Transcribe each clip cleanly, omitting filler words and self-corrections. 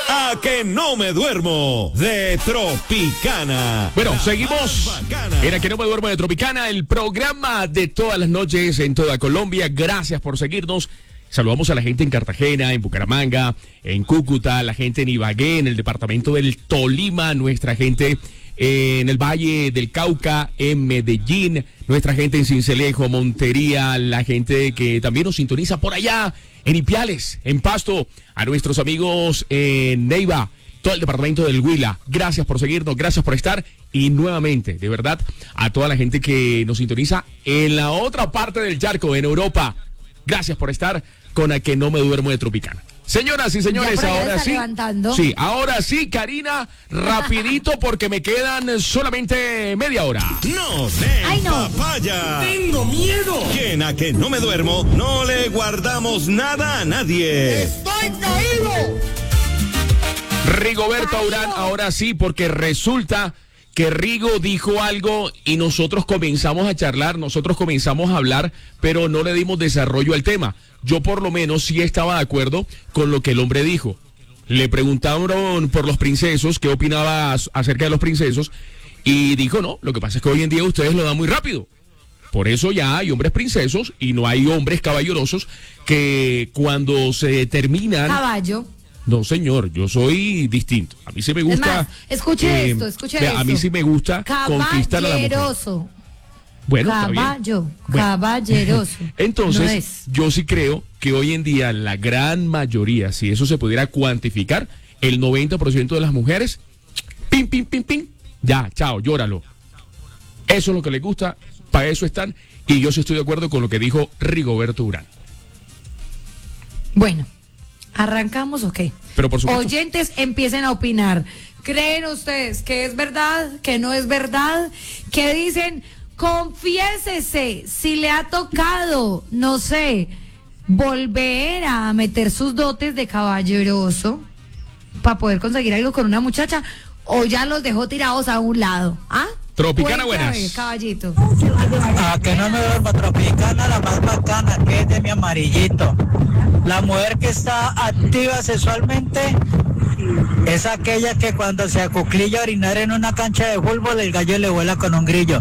A que no me duermo de Tropicana. Bueno, seguimos. Era que no me duermo de Tropicana, el programa de todas las noches en toda Colombia. Gracias por seguirnos. Saludamos a la gente en Cartagena, en Bucaramanga, en Cúcuta, la gente en Ibagué, en el departamento del Tolima, nuestra gente en el Valle del Cauca, en Medellín, nuestra gente en Sincelejo, Montería, la gente que también nos sintoniza por allá, en Ipiales, en Pasto, a nuestros amigos en Neiva, todo el departamento del Huila. Gracias por seguirnos, gracias por estar y nuevamente, de verdad, a toda la gente que nos sintoniza en la otra parte del charco, en Europa. Gracias por estar con A que no me duermo de Tropicana. Señoras y señores, ahora sí. Levantando. Sí, ahora sí, Karina, rapidito porque me quedan solamente media hora. No de Ay, no. papaya. ¡Tengo miedo! Que en A que no me duermo no le guardamos nada a nadie. ¡Estoy caído! Rigoberto Urán, ahora sí, porque resulta que Rigo dijo algo y nosotros comenzamos a charlar, nosotros comenzamos a hablar, pero no le dimos desarrollo al tema. Yo por lo menos sí estaba de acuerdo con lo que el hombre dijo. Le preguntaron por los princesos, qué opinaba acerca de los princesos, y dijo, no, lo que pasa es que hoy en día ustedes lo dan muy rápido. Por eso ya hay hombres princesos y no hay hombres caballerosos que cuando se terminan... Caballo. No, señor, yo soy distinto. A mí sí me gusta... Es más, escuche esto. A mí sí me gusta conquistar a la mujer. Caballeroso. Bueno, está bien. Caballo, Bueno. caballeroso. Entonces, No es. yo sí creo que hoy en día la gran mayoría, si eso se pudiera cuantificar, el 90% de las mujeres, pim, pim, pim, pim, ya, chao, llóralo. Eso es lo que les gusta, para eso están, y yo sí estoy de acuerdo con lo que dijo Rigoberto Urán. Bueno, ¿arrancamos o qué? Pero por supuesto... Oyentes, empiecen a opinar. ¿Creen ustedes que es verdad, que no es verdad? ¿Qué dicen? Confiésese si le ha tocado, no sé, volver a meter sus dotes de caballeroso para poder conseguir algo con una muchacha, o ya los dejó tirados a un lado. ¿Ah? Tropicana, Cuéntame, buenas. caballito. A que no me duermo, Tropicana, la más bacana, que es de mi amarillito. La mujer que está activa sexualmente es aquella que cuando se acuclilla a orinar en una cancha de fútbol, el gallo le vuela con un grillo.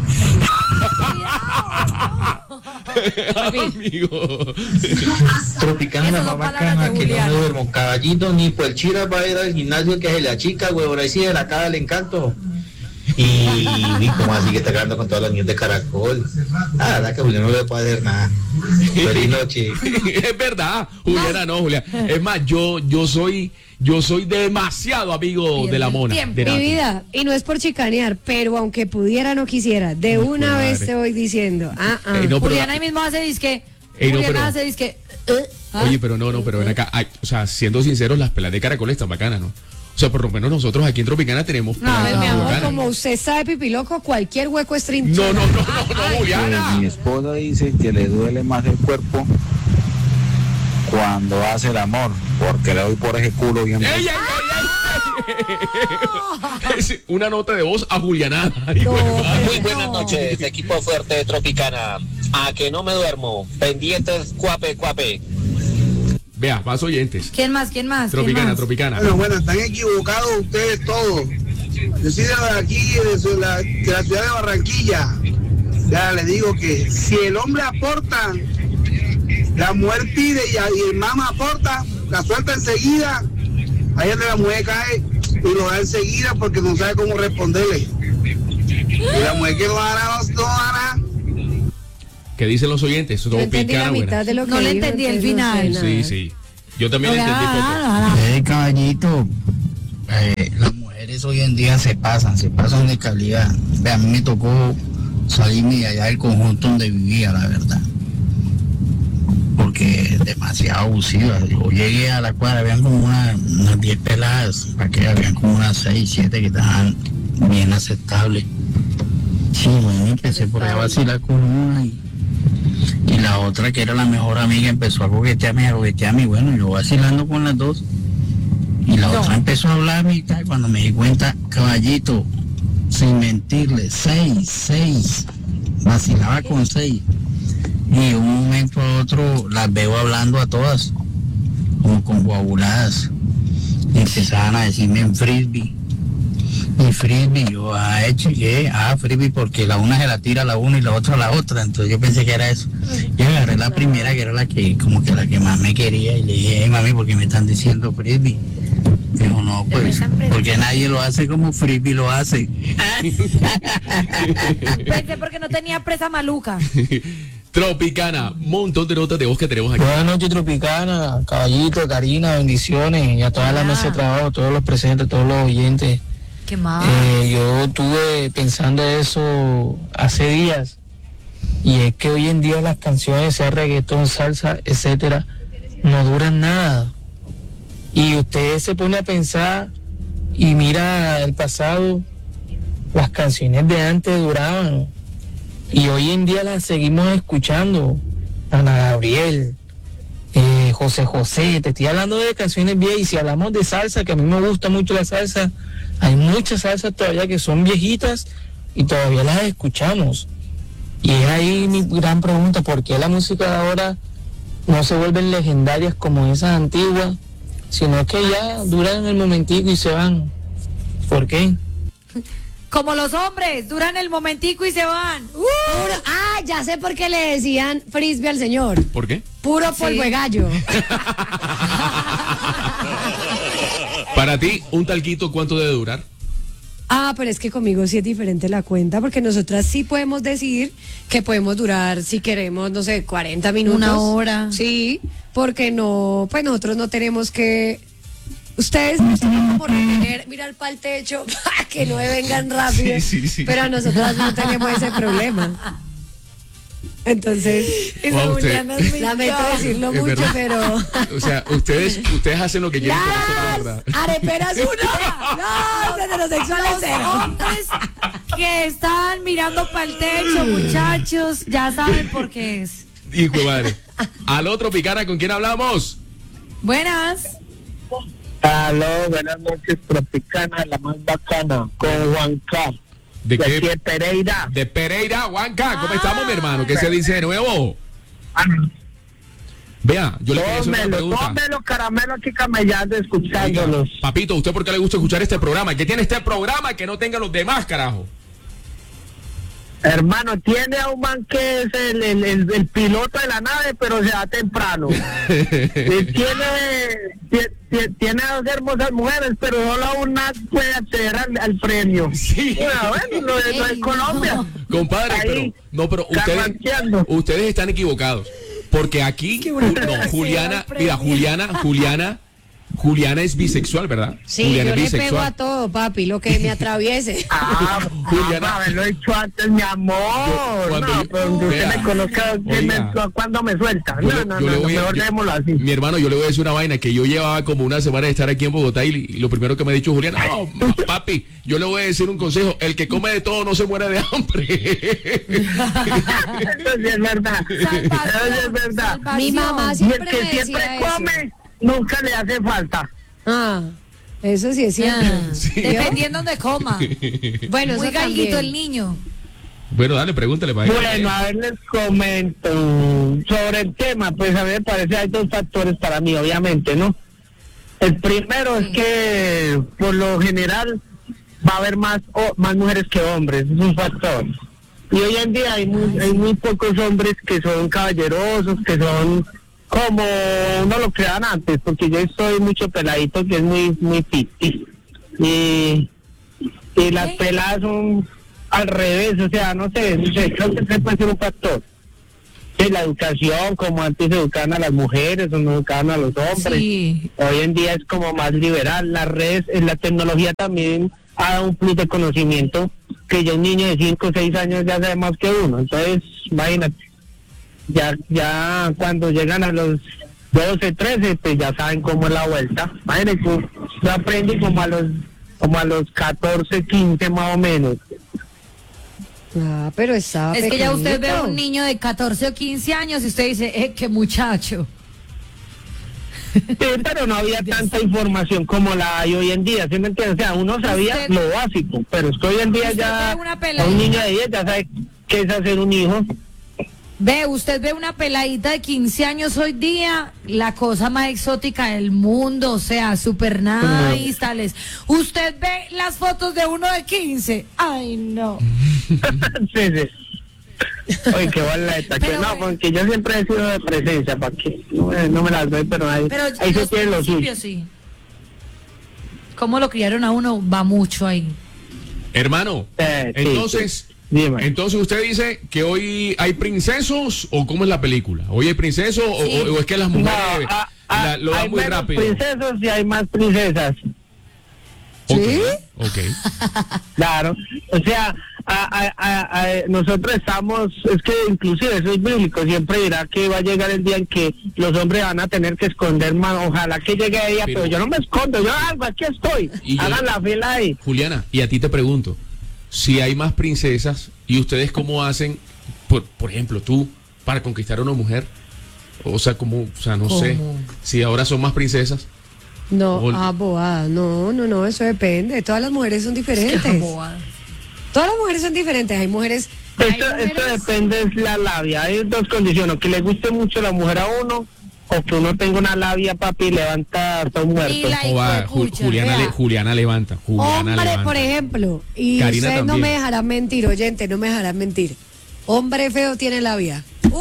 Amigo. Tropicana, la Esas más son palabras bacana, de que no Julián. me duermo. Caballito, ni pues el chira va a ir al gimnasio que se le achica, huevón, ahí sí de la cara le encanto. Y como así que está quedando con todos los niños de caracol. La verdad que Julián no le puede hacer nada. Feliz noche. Es verdad, Juliana, no, Julián. Es más, yo soy demasiado amigo de la mona. Tiempo. de Mi Nati. vida, y no es por chicanear, pero aunque pudiera, no quisiera. De una madre. vez te voy diciendo. No, pero Juliana la- ahí mismo hace disque. Ey, no, Juliana pero- hace disque. Oye, pero no, pero ven acá. Ay, o sea, siendo sinceros, las pelas de caracol están bacanas, ¿no? O sea, por lo menos nosotros aquí en Tropicana tenemos pelas Pues, mi muy amor, bacanas. como usted sabe, pipiloco, cualquier hueco es trinchera. No, Juliana. Mi esposa dice que le duele más el cuerpo cuando hace el amor, porque le doy por ese culo bien. ¡Ey! Es una nota de voz a Juliana. Muy buenas noches, equipo fuerte de Tropicana. A que no me duermo. Pendientes, cuape, cuape. Vea, más oyentes. ¿Quién más? ¿Quién más? ¿Quién Tropicana, más? Tropicana. Bueno, están equivocados ustedes todos. Yo soy de aquí, de la ciudad de Barranquilla. Ya les digo que si el hombre aporta, la mujer pide y el mamá aporta, la suelta enseguida, ahí es donde la mujer cae y lo da enseguida porque no sabe cómo responderle. Y la mujer que no hará, no hará. ¿Qué dicen los oyentes? Yo entendí la Tropicana, mitad buenas. de lo que No le dijo, entendí el entonces no sé final. nada. Sí, sí. Yo también entendí poco. Caballito, las mujeres hoy en día se pasan de calidad. A mí me tocó salirme de allá del conjunto donde vivía, la verdad. Porque demasiado abusiva. Yo llegué a la cuadra, habían como unas 10 peladas, para que habían como unas 6, 7 que estaban bien aceptables. Sí, bueno, empecé por ahí a vacilar con una y la otra, que era la mejor amiga, empezó a coquetearme, y bueno, yo vacilando con las dos. Y la otra empezó a hablarme y tal, cuando me di cuenta, caballito, sin mentirle, 6, vacilaba con 6. Y de un momento a otro las veo hablando a todas, como con coaguladas. Y empezaban a decirme en frisbee. Y frisbee, yo, ¿qué? Frisbee, porque la una se la tira a la una y la otra a la otra, entonces yo pensé que era eso. Yo agarré la primera, que era la que, como que la que más me quería, y le dije, hey, mami, ¿por qué me están diciendo frisbee? Dijo, no, pues, porque nadie lo hace como frisbee lo hace. Pensé porque no tenía presa maluca. Tropicana, montón de notas de voz que tenemos aquí. Buenas noches, Tropicana, Caballito, Karina, bendiciones, y a toda la mesa de trabajo, todos los presentes, todos los oyentes. ¿Qué más? Yo estuve pensando eso hace días, y es que hoy en día las canciones, sea reggaetón, salsa, etcétera, no duran nada. Y usted se pone a pensar y mira el pasado, las canciones de antes duraban. Y hoy en día las seguimos escuchando. Ana Gabriel, José José, te estoy hablando de canciones viejas. Y si hablamos de salsa, que a mí me gusta mucho la salsa, hay muchas salsas todavía que son viejitas y todavía las escuchamos. Y es ahí mi gran pregunta, ¿por qué la música de ahora no se vuelven legendarias como esas antiguas, sino que ya duran el momentico y se van? ¿Por qué? Como los hombres, duran el momentico y se van. Ya sé por qué le decían frisbee al señor. ¿Por qué? Puro polvo de gallo. Para ti, un talquito, ¿cuánto debe durar? Pero es que conmigo sí es diferente la cuenta, porque nosotras sí podemos decir que podemos durar, si queremos, no sé, 40 minutos. Una hora. Sí, porque no, pues nosotros no tenemos que... Ustedes como retener, mirar para el techo para que no vengan rápido, Sí. pero nosotros no tenemos ese problema. Entonces, Wow, lamento decirlo es mucho, verdad. pero... O sea, ustedes hacen lo que quieren con nosotros, ¿verdad? Areperas uno. No, heterosexuales Los cero. hombres que están mirando para el techo, muchachos, ya saben por qué es. Hijo de madre. Al otro Tropicana, ¿con quién hablamos? Buenas. Aló, buenas noches, Tropicana, la más bacana, con Juan K. ¿De qué? aquí de Pereira. De Pereira, Juanca, ¿cómo estamos, mi hermano? ¿Qué se dice de nuevo? Vea, yo le quería hacer una pregunta. Tómelo, caramelo, aquí camellando, escuchándolos. Oiga, papito, ¿usted por qué le gusta escuchar este programa? ¿Qué tiene este programa que no tenga los demás, carajo? Hermano, tiene a un man que es el piloto de la nave, pero se va temprano. Tiene a dos hermosas mujeres, pero solo una puede acceder al premio. Sí. Bueno, lo de Colombia. Compadre, Ahí, pero carranqueando. ustedes están equivocados. Porque aquí, Juliana es bisexual, ¿verdad? Sí, Juliana yo es le pego bisexual. a todo, papi, lo que me atraviese. Juliana. Haberlo hecho antes, mi amor. Pero usted vea, me conozca cuando me suelta. Mejor dejémoslo así. Mi hermano, yo le voy a decir una vaina, que yo llevaba como una semana de estar aquí en Bogotá y lo primero que me ha dicho Juliana, no, papi, yo le voy a decir un consejo, el que come de todo no se muere de hambre. Eso sí es verdad. Eso sí es verdad. Mi mamá Y el siempre que me siempre decía eso. come, nunca le hace falta. Eso sí es cierto. Dependiendo de coma. Bueno, Muy eso galguito también. el niño. Bueno, dale, pregúntale, para Bueno, a ver, les comento sobre el tema. Pues a mí me parece hay dos factores para mí, obviamente, ¿no? El primero es que por lo general va a haber más mujeres que hombres, es un factor. Y hoy en día hay muy pocos hombres que son caballerosos, que son como uno lo crean antes, porque yo estoy mucho peladito que es muy pipi. Y las peladas son al revés, o sea, no sé, creo que ese puede ser un factor. Sí, la educación, como antes educaban a las mujeres o no educaban a los hombres. Sí. Hoy en día es como más liberal. Las redes, la tecnología también ha dado un plus de conocimiento que ya un niño de 5 o 6 años ya sabe más que uno. Entonces, imagínate, ya cuando llegan a los 12, 13, pues ya saben cómo es la vuelta. Imagínate, yo aprendí como a los 14, 15 más o menos. Pero estaba Es que ya usted ve a pequeñito. un niño de 14 o 15 años y usted dice, qué muchacho. Sí, pero no había tanta información como la hay hoy en día, ¿sí me entiendes? O sea, uno sabía Usted- lo básico, pero es que hoy en día usted ya ve una a peladita. un niño de 10 ya sabe qué es hacer un hijo. Ve, usted ve una peladita de 15 años hoy día, la cosa más exótica del mundo, o sea, super nice, tales. Usted ve las fotos de uno de 15. Ay, no. Sí. Oye, qué bola esta. Pero, No, porque yo siempre he sido de presencia, ¿para qué? No me las doy, pero ahí se tienen los suyos. Sí. Cómo lo criaron a uno va mucho ahí. Hermano, entonces... Dime. Entonces usted dice que hoy hay princesos o cómo es la película. ¿Hoy hay princesos o es que las mujeres lo dan muy rápido? Hay princesos y hay más princesas. ¿Sí? Ok. Claro. O sea, nosotros estamos, es que inclusive eso es bíblico, siempre dirá que va a llegar el día en que los hombres van a tener que esconder más. Ojalá que llegue el día, pero yo no me escondo, yo algo, aquí estoy. Hagan la fila ahí. Juliana, y a ti te pregunto, si hay más princesas y ustedes cómo hacen, por ejemplo, tú, para conquistar a una mujer, o sea, no sé, si ahora son más princesas. No, boada, no, eso depende, todas las mujeres son diferentes. Todas las mujeres son diferentes, hay mujeres... Esto depende de la labia, hay dos condiciones, que le guste mucho la mujer a uno, o que uno tenga una labia, papi, y levanta a todo muerto. Juliana levanta. Hombre, por ejemplo, y Karina ustedes no también. me dejarán mentir, oyente, no me dejarán mentir. Hombre feo tiene labia.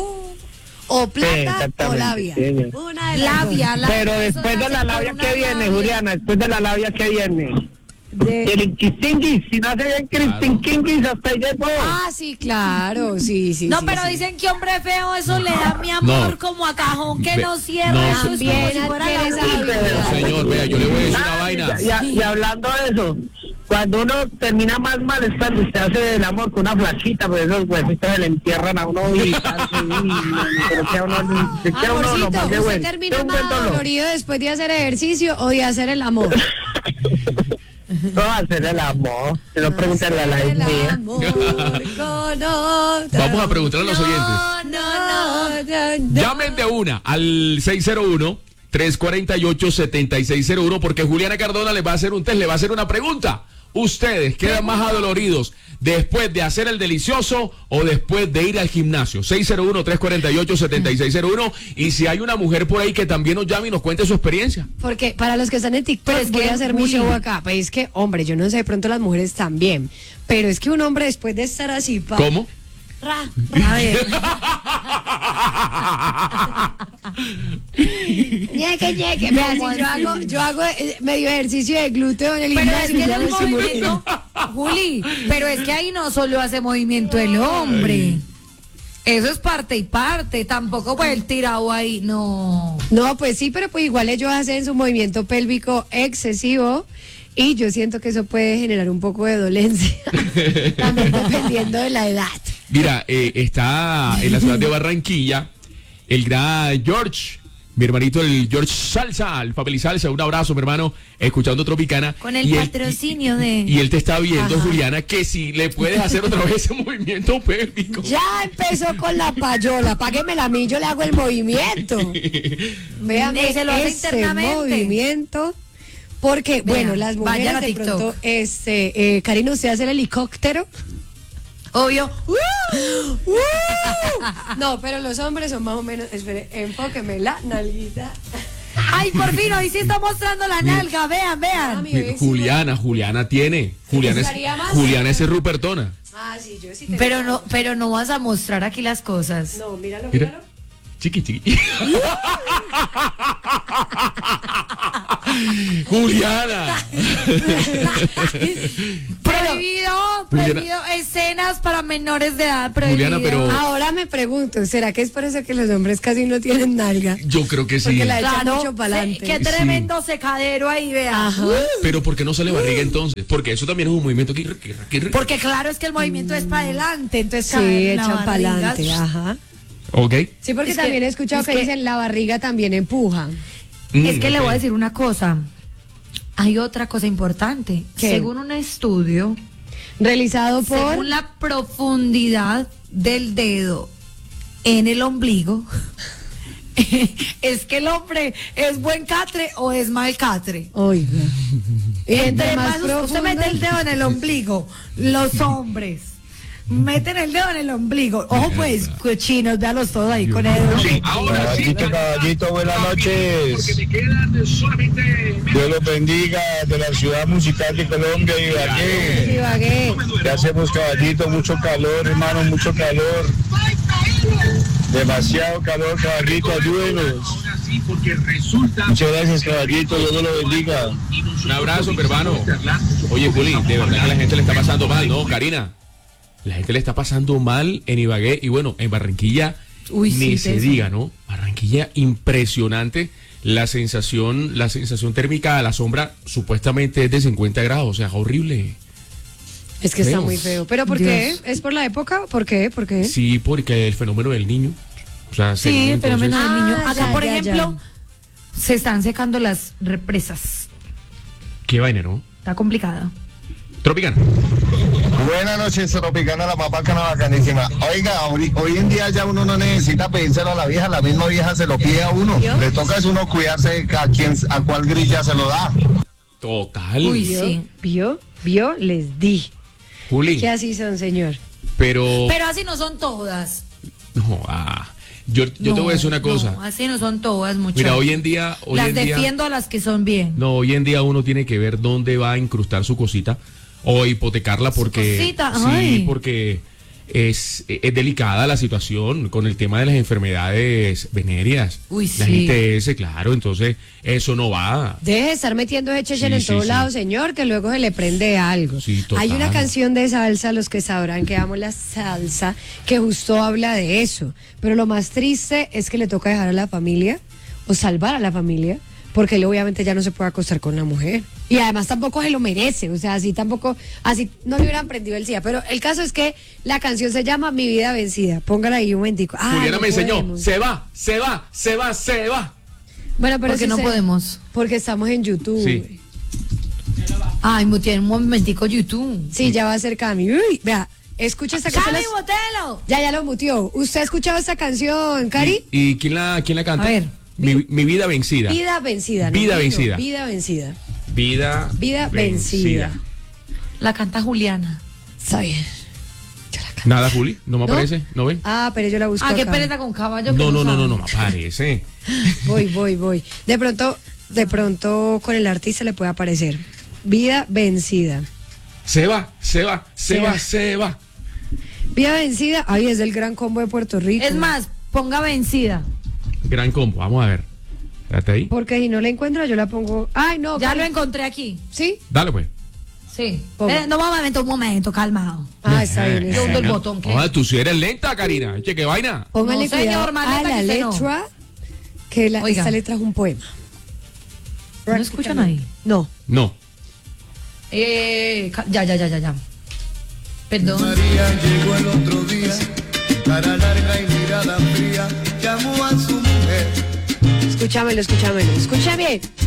O plata o labia. Una de las dos. Pero después de la labia que viene, Juliana, después de la labia que viene. El inquistinguis, si no hace bien cristinquinguis, hasta ahí llegó. Ah, sí, claro, sí. No, sí, pero sí. dicen que hombre feo, eso le da mi amor como a cajón que no cierra. Eso es como si fuera la Señor, vea, yo le voy a decir una vaina. Y hablando de eso, cuando uno termina más mal es cuando usted hace el amor con una flaquita, pues esos huesitos se le entierran a uno y pero que a uno Amorcito, más de ¿usted bueno. termina más dolorido después de hacer ejercicio o de hacer el amor? No hacer el amor, se lo preguntan a la mía. Vamos a preguntar a los oyentes. Llamen de una al 601-348-7601 porque Juliana Cardona les va a hacer un test, le va a hacer una pregunta. ¿Ustedes quedan más adoloridos después de hacer el delicioso o después de ir al gimnasio? 601-348-7601 y si hay una mujer por ahí que también nos llame y nos cuente su experiencia. Porque para los que están en TikTok, voy a hacer mi show acá. Pues es que, hombre, yo no sé, de pronto las mujeres también. Pero es que un hombre después de estar así... ¿Cómo? A ver. Ñeque. Vea, si yo hago medio ejercicio de glúteo en el Pero es gimnasio. que en el movimiento, Juli, pero es que ahí no solo hace movimiento el hombre. Eso es parte y parte, tampoco pues el tirado ahí, no. No, pues sí, pero pues igual ellos hacen su movimiento pélvico excesivo y yo siento que eso puede generar un poco de dolencia, también dependiendo de la edad. Mira, está en la ciudad de Barranquilla el gran George, mi hermanito el George Salsa, el Fabeli Salsa, un abrazo mi hermano, escuchando Tropicana. Con el patrocinio de... Y él te está viendo, Ajá. Juliana, que si le puedes hacer otra vez ese movimiento pélvico. Ya empezó con la payola, páguemela a mí, yo le hago el movimiento. Vean, se lo hace ese internamente. movimiento. Porque, Vean, bueno, las vayan mujeres a de TikTok. pronto, Karina, ¿usted hace el helicóptero? Obvio. No, pero los hombres son más o menos, espere, enfóqueme la nalguita. Ay, por fin, hoy sí está mostrando la nalga, vean. Juliana tiene. Juliana es Rupertona. Ah, sí, yo sí tengo. Pero no vas a mostrar aquí las cosas. No, míralo. Chiqui. Juliana. Prohibido escenas para menores de edad. Prohibido. Juliana, pero... Ahora me pregunto, ¿será que es por eso que los hombres casi no tienen nalga? Yo creo que sí. Porque la echan mucho para adelante. Qué tremendo secadero ahí, vea. Ajá. Pero ¿por qué no sale barriga entonces? Porque eso también es un movimiento que... Porque claro, es que el movimiento es para adelante, entonces Sí, echan para adelante, ajá. Ok. Sí, porque Es también que- he escuchado es que que- dicen la barriga también empuja. Es que le voy a ok. decir una cosa. Hay otra cosa importante. ¿Qué? Según un estudio, Realizado por... según la profundidad del dedo en el ombligo, es que el hombre es buen catre o es mal catre. Oiga. Entre más más usted mete el dedo en el ombligo, los hombres meten el dedo en el ombligo. Ojo pues, cochinos, véalos todos ahí con el dedo. Sí, ahora sí. Caballito, buenas noches. Dios los bendiga de la ciudad musical de Colombia y Sí, Ibagué. ¿Qué hacemos, caballito? Mucho calor, hermano, mucho calor. Demasiado calor, caballito, ayúdenos. Muchas gracias, caballito, Dios lo bendiga. Un abrazo, hermano. Oye, Juli, de verdad que la gente le está pasando mal, ¿no, Karina? La gente le está pasando mal en Ibagué y bueno, en Barranquilla ni se diga, ¿no? Barranquilla, impresionante. La sensación térmica a la sombra supuestamente es de 50 grados, o sea, horrible. Es que está Feo. muy feo. ¿Pero por qué? ¿Es por la época? ¿Por qué? ¿Por qué? Sí, porque el fenómeno del niño. O sea, Sí, el fenómeno del niño. Acá, ya, por ya, ejemplo, se están secando las represas. Qué vaina, ¿no? Está complicada. Tropicana. Buenas noches, Tropicana, la papá cana bacanísima. Oiga, hoy en día ya uno no necesita pedírselo a la vieja, la misma vieja se lo pide a uno. ¿Yo? Le toca es uno cuidarse a cuál grilla se lo da. Total. Uy, ¿Vio? sí. ¿Vio? Les di. Juli, ¿Qué así son, señor? pero así no son todas. no, yo te voy a decir una cosa. No, así no son todas, muchachos. Mira, hoy en día defiendo a las que son bien. no, hoy en día uno tiene que ver dónde va a incrustar su cosita o hipotecarla porque cosita, sí, ay. porque es delicada la situación con el tema de las enfermedades venéreas. Uy, la sí. ITS, claro, entonces eso no va. Deje de estar metiendo ese chechen Sí, en sí, todos sí. lados, señor, que luego se le prende algo. Sí, total. Hay una canción de salsa, los que sabrán que amo la salsa, que justo habla de eso. Pero lo más triste es que le toca dejar a la familia o salvar a la familia, porque él obviamente ya no se puede acostar con la mujer. Y además tampoco se lo merece, o sea, así no le hubieran prendido el SIDA. Pero el caso es que la canción se llama Mi Vida Vencida. Póngala ahí un momentico. Juliana no me enseñó, podemos. se va. Bueno, pero Porque si no podemos. Porque estamos en YouTube. Sí. Ay, tiene un momentico YouTube. Sí, ya va a ser Cami. Uy, vea, escucha esta canción. ¡Cami, botelo! Ya lo mutió. ¿Usted ha escuchado esta canción, Cari? ¿Y quién la canta? A ver. Mi vida vencida. Vida vencida. Vida vencida. Vida vencida. Vida vencida. La canta Juliana. Está bien. Nada, Juli, no me ¿No? aparece, ¿no ven? Ah, pero yo la busco Ah, qué acá. pereza con caballo. No, que no sabe. me aparece. Voy. De pronto con el artista le puede aparecer. Vida vencida. Se va. Vida vencida. Ay, es del Gran Combo de Puerto Rico. Es más, ponga vencida. Gran combo, vamos a ver. Espérate ahí. Porque si no la encuentro, yo la pongo. Ay, no. Ya Cari. lo encontré aquí. ¿Sí? Dale pues. Sí. Ponga. No, un momento, calmado. Ah, está bien. Yo hundo el no. botón. ¿qué? Tú sí eres lenta, Karina. Che, qué vaina. Póngale No, señor, cuidado más a lenta la que usted no. letra, que Oiga. esta letra es un poema. ¿No escuchan ahí? No. No. Ya. Perdón. María llegó el otro día, cara larga y mirada fría, llamó a su mujer. Escúchamelo. Escucha bien.